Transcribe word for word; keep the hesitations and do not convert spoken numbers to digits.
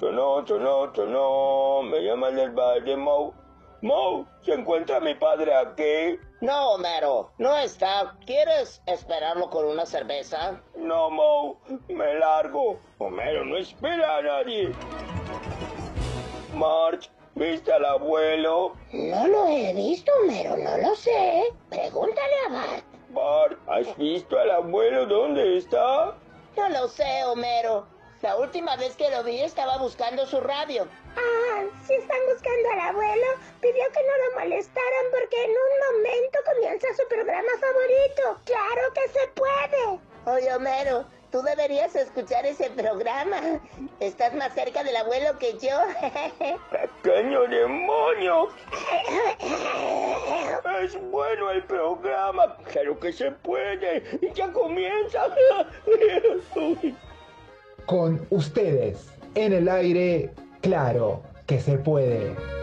sonó, sonó, sonó. Me llaman del bar de Moe. Moe, ¿se encuentra mi padre aquí? No, Homero, no está. ¿Quieres esperarlo con una cerveza? No, Moe, me largo. Homero no espera a nadie. Marge, ¿viste al abuelo? No lo he visto, Homero, no lo sé. Pregúntale a Bart. Bart, ¿has visto al abuelo? ¿Dónde está? No lo sé, Homero. La última vez que lo vi estaba buscando su radio. Ah, si están buscando al abuelo, pidió que no lo molestaran porque en un momento comienza su programa favorito. ¡Claro que se puede! Oye, Homero, tú deberías escuchar ese programa. Estás más cerca del abuelo que yo. ¡Pequeño demonio! Es bueno el programa. Claro que se puede. Ya comienza. Con ustedes, en el aire, claro que se puede.